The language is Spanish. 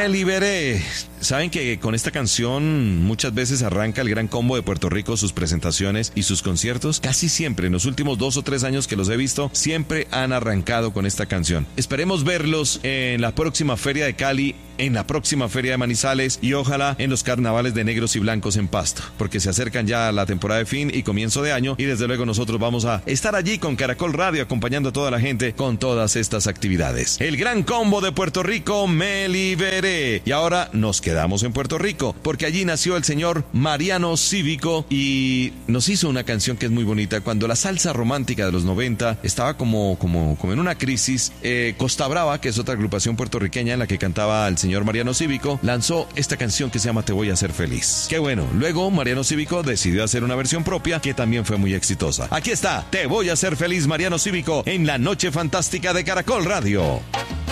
Me liberé. Saben que con esta canción muchas veces arranca el Gran Combo de Puerto Rico sus presentaciones y sus conciertos. Casi siempre, en los últimos 2 o 3 años que los he visto, siempre han arrancado con esta canción. Esperemos verlos en la próxima Feria de Cali, en la próxima Feria de Manizales y ojalá en los carnavales de negros y blancos en Pasto, porque se acercan ya a la temporada de fin y comienzo de año y desde luego nosotros vamos a estar allí con Caracol Radio acompañando a toda la gente con todas estas actividades. El Gran Combo de Puerto Rico, Me liberé. Y ahora nos quedamos en Puerto Rico, porque allí nació el señor Mariano Cívico y nos hizo una canción que es muy bonita. Cuando la salsa romántica de los 90 estaba como en una crisis, Costa Brava, que es otra agrupación puertorriqueña en la que cantaba el señor Mariano Cívico, lanzó esta canción que se llama Te voy a hacer feliz. Qué bueno, luego Mariano Cívico decidió hacer una versión propia que también fue muy exitosa. Aquí está, Te voy a hacer feliz, Mariano Cívico, en la Noche Fantástica de Caracol Radio.